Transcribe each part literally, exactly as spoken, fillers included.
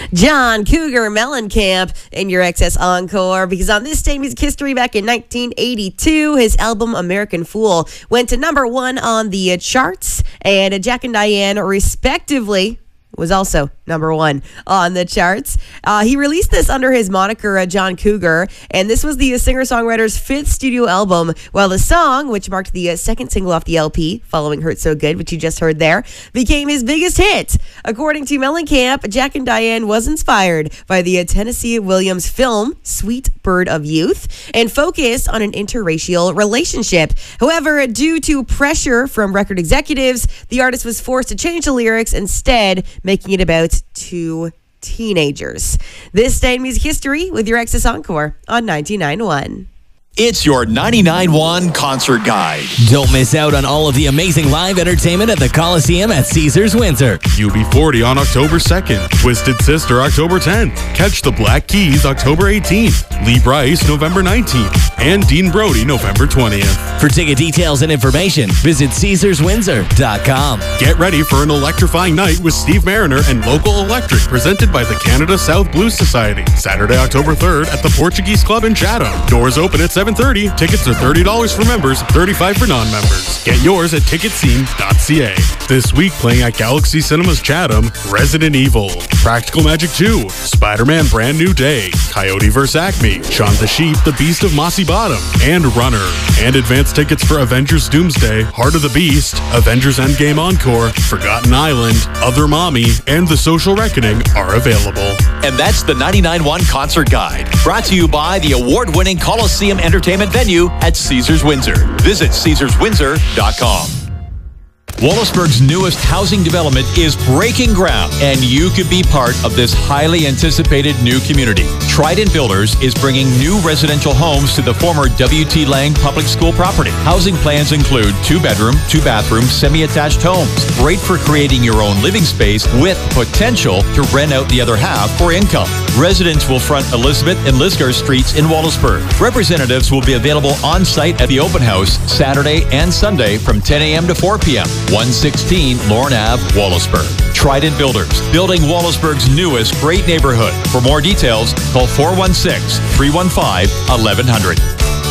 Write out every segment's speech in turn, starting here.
John Cougar Mellencamp in your Excess Encore, because on this day in music history back in nineteen eighty-two, his album American Fool went to number one on the charts, and Jack and Diane respectively was also number one on the charts. Uh, he released this under his moniker uh, John Cougar, and this was the uh, singer-songwriter's fifth studio album, while the song, which marked the uh, second single off the L P, following Hurt So Good, which you just heard there, became his biggest hit. According to Mellencamp, Jack and Diane was inspired by the uh, Tennessee Williams film Sweet Bird of Youth and focused on an interracial relationship. However, due to pressure from record executives, the artist was forced to change the lyrics, instead making it about two teenagers. This day in music history with your Excess Encore on ninety-nine point one. It's your ninety-nine point one Concert Guide. Don't miss out on all of the amazing live entertainment at the Coliseum at Caesars Windsor. U B forty on October second. Twisted Sister October tenth. Catch the Black Keys October eighteenth. Lee Brice November nineteenth. And Dean Brody November twentieth. For ticket details and information, visit Caesars Windsor dot com. Get ready for an electrifying night with Steve Mariner and Local Electric, presented by the Canada South Blues Society. Saturday, October third at the Portuguese Club in Chatham. Doors open at seven thirty. Tickets are thirty dollars for members, thirty-five dollars for non-members. Get yours at ticket scene dot c a. This week playing at Galaxy Cinemas Chatham, Resident Evil, Practical Magic two, Spider-Man Brand New Day, Coyote versus. Acme, Shaun the Sheep, The Beast of Mossy Bottom, and Runner. And advance tickets for Avengers Doomsday, Heart of the Beast, Avengers Endgame Encore, Forgotten Island, Other Mommy, and The Social Reckoning are available. And that's the ninety-nine point one Concert Guide, brought to you by the award-winning Coliseum Entertainment venue at Caesars Windsor. Visit Caesars Windsor dot com. Wallaceburg's newest housing development is breaking ground, and you could be part of this highly anticipated new community. Trident Builders is bringing new residential homes to the former W T Lang Public School property. Housing plans include two-bedroom, two-bathroom, semi-attached homes, great for creating your own living space with potential to rent out the other half for income. Residents will front Elizabeth and Lisgar Streets in Wallaceburg. Representatives will be available on-site at the open house Saturday and Sunday from ten a.m. to four p.m. one sixteen Lorne Avenue, Wallaceburg. Trident Builders, building Wallaceburg's newest great neighborhood. For more details, call four one six, three one five, eleven hundred.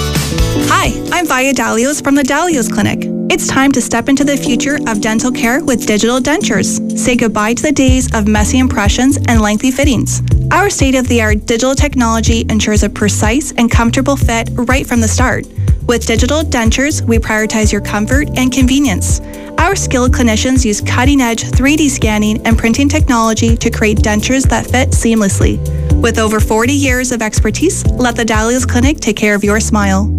Hi, I'm Via Dalios from the Dalios Clinic. It's time to step into the future of dental care with digital dentures. Say goodbye to the days of messy impressions and lengthy fittings. Our state-of-the-art digital technology ensures a precise and comfortable fit right from the start. With digital dentures, we prioritize your comfort and convenience. Our skilled clinicians use cutting-edge three D scanning and printing technology to create dentures that fit seamlessly. With over forty years of expertise, let the Dalios Clinic take care of your smile.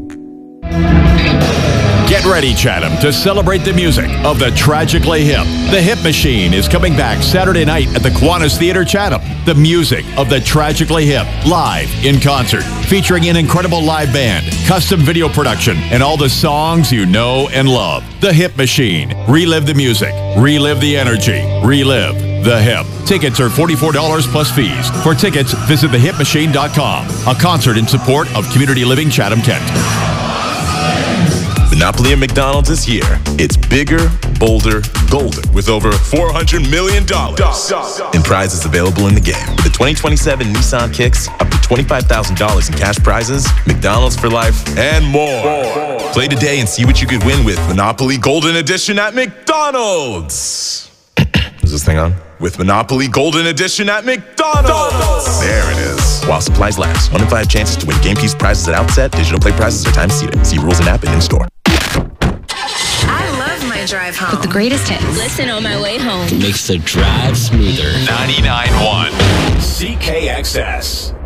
Get ready, Chatham, to celebrate the music of the Tragically Hip. The Hip Machine is coming back Saturday night at the Kiwanis Theatre, Chatham. The music of the Tragically Hip, live in concert, featuring an incredible live band, custom video production, and all the songs you know and love. The Hip Machine. Relive the music. Relive the energy. Relive the hip. Tickets are forty-four dollars plus fees. For tickets, visit the hip machine dot com. A concert in support of Community Living Chatham, Kent. Monopoly at McDonald's this year. It's bigger, bolder, golden, with over four hundred million dollars in prizes available in the game. With the twenty twenty-seven Nissan Kicks, up to twenty-five thousand dollars in cash prizes, McDonald's for life, and more. Play today and see what you could win with Monopoly Golden Edition at McDonald's. Is this thing on? With Monopoly Golden Edition at McDonald's. There it is. While supplies last. One in five chances to win game piece prizes at outset. Digital play prizes are time seated. See rules and app and in-store. Drive home. With the greatest hits. Listen on my way home. Makes the drive smoother. ninety-nine point one C K X S.